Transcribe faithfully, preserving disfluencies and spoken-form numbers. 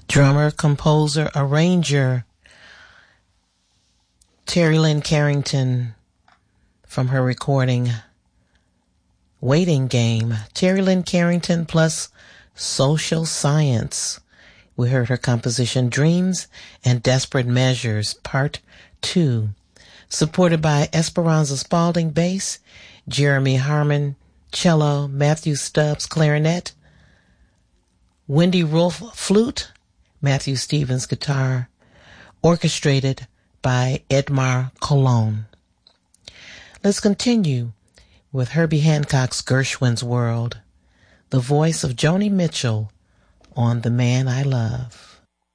Drummer, composer, arranger, Terry Lynn Carrington, from her recording Waiting Game. Terry Lynn Carrington plus Social Science. We heard her composition Dreams and Desperate Measures, Part two, supported by Esperanza Spalding bass, Jeremy Harmon cello, Matthew Stubbs clarinet, Wendy Rolfe flute, Matthew Stevens guitar, orchestrated by Edmar Cologne. Let's continue with Herbie Hancock's Gershwin's World, the voice of Joni Mitchell on The Man I Love.